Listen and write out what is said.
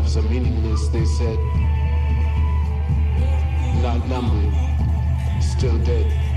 lives are meaningless, they said. Not numbered, still dead.